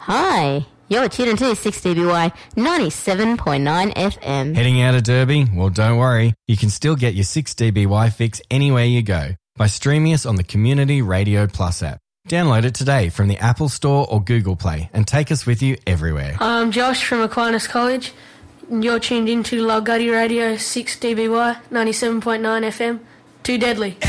Hi, you're tuned into 6DBY 97.9 FM. Heading out of Derby? Well, don't worry. You can still get your 6DBY fix anywhere you go by streaming us on the Community Radio Plus app. Download it today from the Apple Store or Google Play and take us with you everywhere. I'm Josh from Aquinas College. You're tuned into Lulgutty Radio 6DBY 97.9 FM. Too deadly.